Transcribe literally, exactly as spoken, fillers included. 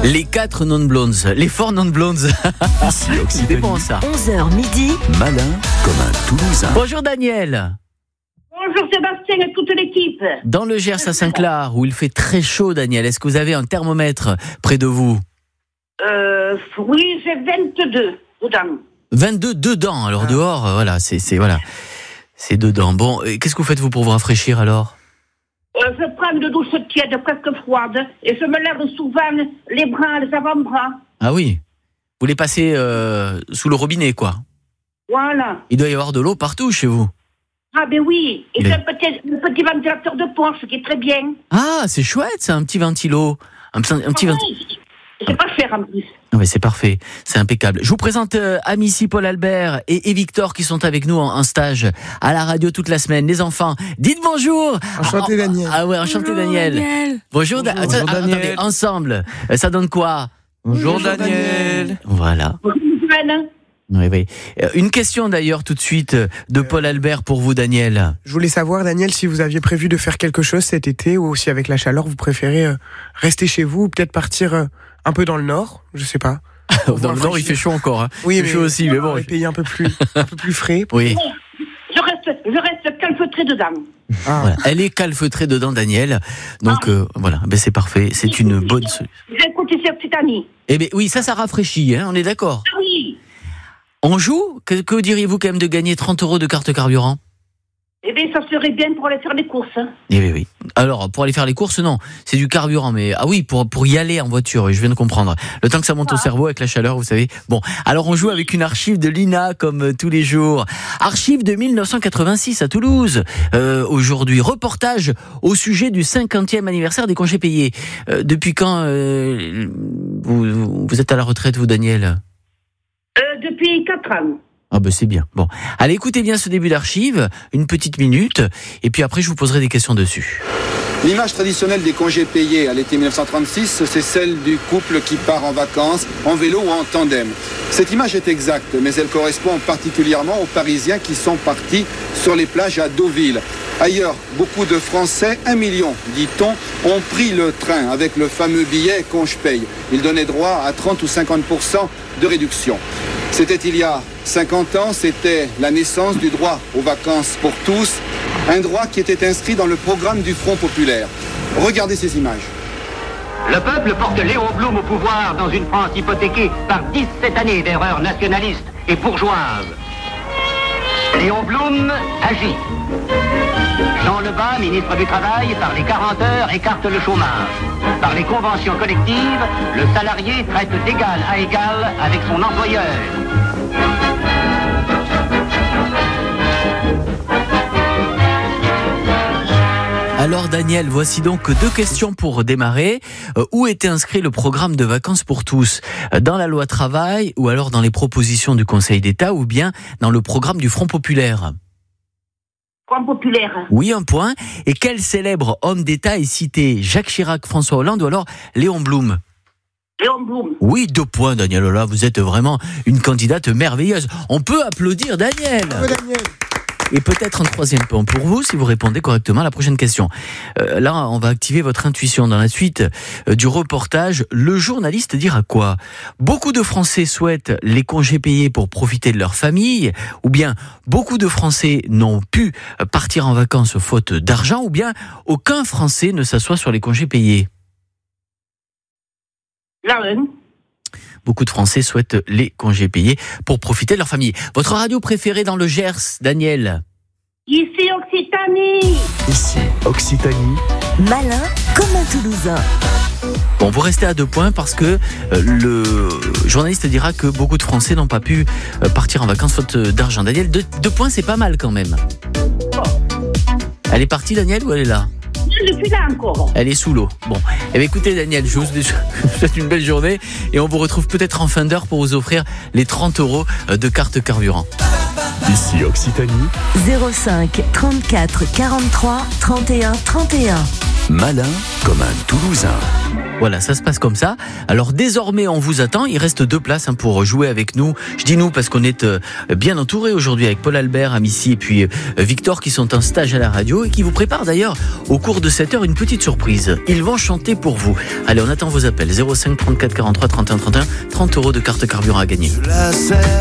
Les quatre non-blondes, les four non-blondes. C'est bon ça. onze heures midi. Malin comme un Toulousain. Bonjour Daniel. Bonjour Sébastien et toute l'équipe. Dans le Gers à Saint-Clar, où il fait très chaud, Daniel, est-ce que vous avez un thermomètre près de vous? Euh, oui, j'ai vingt-deux dedans. vingt-deux dedans, alors ah. dehors, voilà, c'est, c'est, voilà, c'est dedans. Bon, qu'est-ce que vous faites vous pour vous rafraîchir alors? Euh, je prends une douche tiède, presque froide, et je me lève souvent les bras, les avant-bras. Ah oui. Vous les passez euh, sous le robinet, quoi. Voilà. Il doit y avoir de l'eau partout chez vous. Ah ben oui, et Mais... c'est un petit, un petit ventilateur de Porsche qui est très bien. Ah, c'est chouette, c'est un petit ventilo. Un, un petit ah, vent... oui. C'est pas cher en plus. Ah, mais c'est parfait, c'est impeccable. Je vous présente euh, Amici, Paul Albert et, et Victor qui sont avec nous en, en stage à la radio toute la semaine. Les enfants, dites bonjour. Enchanté ah, Daniel. Ah ouais, enchanté bonjour, Daniel. Daniel. Bonjour, bonjour, da- bonjour ah, Daniel. Attendez, ensemble, ça donne quoi? Bonjour, bonjour Daniel. Daniel. Voilà. Bonjour Daniel. Oui, oui. Une question d'ailleurs tout de suite de Paul Albert pour vous, Daniel. Je voulais savoir, Daniel, si vous aviez prévu de faire quelque chose cet été ou si avec la chaleur vous préférez euh, rester chez vous ou peut-être partir euh, un peu dans le nord, je sais pas. Dans le nord, il fait chaud encore. Hein. Oui, il fait chaud aussi, mais bon. Les pays un peu plus, un peu plus frais. Oui. Je reste, je reste calfeutrée dedans. Ah. Voilà. Elle est calfeutrée dedans, Daniel. Donc ah. euh, voilà, ben c'est parfait. C'est une bonne solution. J'écoute ici Occitanie. Eh bien, oui, ça, ça rafraîchit. Hein, on est d'accord. Ah oui. On joue? Que, que diriez-vous quand même de gagner trente euros de carte carburant? Eh bien, ça serait bien pour aller faire les courses. Eh bien, oui. Alors, pour aller faire les courses, non. C'est du carburant, mais ah oui, pour, pour y aller en voiture, je viens de comprendre. Le temps que ça monte ah. au cerveau avec la chaleur, vous savez. Bon, alors on joue avec une archive de l'I N A, comme euh, tous les jours. Archive de dix-neuf cent quatre-vingt-six à Toulouse. Euh, aujourd'hui, reportage au sujet du cinquantième anniversaire des congés payés. Euh, depuis quand euh, vous, vous êtes à la retraite, vous, Daniel? Euh, depuis quatre ans. Ah ben c'est bien. Bon, allez, écoutez bien ce début d'archive, une petite minute, et puis après je vous poserai des questions dessus. L'image traditionnelle des congés payés à l'été dix-neuf cent trente-six, c'est celle du couple qui part en vacances, en vélo ou en tandem. Cette image est exacte, mais elle correspond particulièrement aux Parisiens qui sont partis sur les plages à Deauville. Ailleurs, beaucoup de Français, un million, dit-on, ont pris le train avec le fameux billet Conge paye. Il donnait droit à trente ou cinquante pour cent de réduction. C'était il y a cinquante ans, c'était la naissance du droit aux vacances pour tous, un droit qui était inscrit dans le programme du Front populaire. Regardez ces images. Le peuple porte Léon Blum au pouvoir dans une France hypothéquée par dix-sept années d'erreurs nationalistes et bourgeoises. Léon Blum agit. Jean Lebas, ministre du Travail, par les quarante heures, écarte le chômage. Par les conventions collectives, le salarié traite d'égal à égal avec son employeur. Alors Daniel, voici donc deux questions pour démarrer. Euh, où était inscrit le programme de vacances pour tous? Dans la loi travail ou alors dans les propositions du Conseil d'État ou bien dans le programme du Front populaire? Front populaire. Oui, un point. Et quel célèbre homme d'État est cité? Jacques Chirac, François Hollande ou alors Léon Blum? Léon Blum. Oui, deux points, Daniel. Là, vous êtes vraiment une candidate merveilleuse. On peut applaudir Daniel. Bravo, Daniel. Et peut-être un troisième point pour vous si vous répondez correctement à la prochaine question. Euh, là, on va activer votre intuition. Dans la suite euh, du reportage, le journaliste dira quoi? Beaucoup de Français souhaitent les congés payés pour profiter de leur famille, ou bien beaucoup de Français n'ont pu partir en vacances faute d'argent, ou bien aucun Français ne s'assoit sur les congés payés. La reine. Beaucoup de Français souhaitent les congés payés pour profiter de leur famille. Votre radio préférée dans le Gers, Daniel? Ici Occitanie. Ici Occitanie. Malin comme un Toulousain. Bon, vous restez à deux points parce que euh, le journaliste dira que beaucoup de Français n'ont pas pu euh, partir en vacances faute d'argent. Daniel, deux, deux points, c'est pas mal quand même. Oh. Elle est partie, Daniel, ou elle est là? Je suis là encore. Elle est sous l'eau. Bon, eh bien, écoutez Daniel, je vous souhaite une belle journée et on vous retrouve peut-être en fin d'heure pour vous offrir les trente euros de carte carburant. Ici Occitanie. zéro cinq trente-quatre quarante-trois trente et un trente et un. Malin comme un Toulousain. Voilà, ça se passe comme ça. Alors désormais, on vous attend. Il reste deux places hein, pour jouer avec nous. Je dis nous parce qu'on est euh, bien entouré aujourd'hui avec Paul Albert, Amici et puis euh, Victor qui sont en stage à la radio et qui vous préparent d'ailleurs au cours de cette heure une petite surprise. Ils vont chanter pour vous. Allez, on attend vos appels. zéro cinq trente-quatre quarante-trois trente et un trente et un. trente euros de carte carburant à gagner.